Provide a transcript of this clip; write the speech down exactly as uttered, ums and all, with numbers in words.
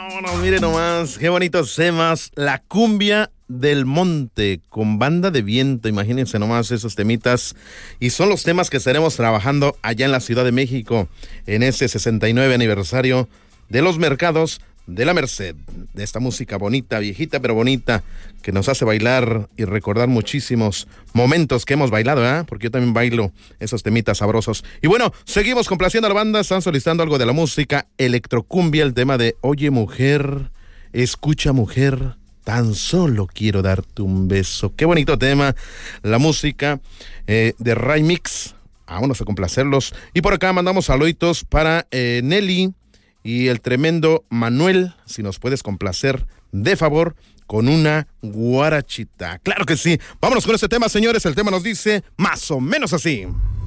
Vámonos, miren nomás, qué bonitos temas. La cumbia del monte con banda de viento, imagínense nomás esos temitas. Y son los temas que estaremos trabajando allá en la Ciudad de México en este sesenta y nueve aniversario de los mercados de la Merced, de esta música bonita, viejita pero bonita, que nos hace bailar y recordar muchísimos momentos que hemos bailado, ¿eh? Porque yo también bailo esos temitas sabrosos. Y bueno, seguimos complaciendo a la banda, están solicitando algo de la música electrocumbia, el tema de Oye Mujer, escucha mujer, tan solo quiero darte un beso. Qué bonito tema, la música eh, de Ray Mix, vámonos a complacerlos. Y por acá mandamos saluditos para eh, Nelly y el tremendo Manuel, si nos puedes complacer, de favor, con una guarachita. ¡Claro que sí! Vámonos con este tema, señores. El tema nos dice más o menos así.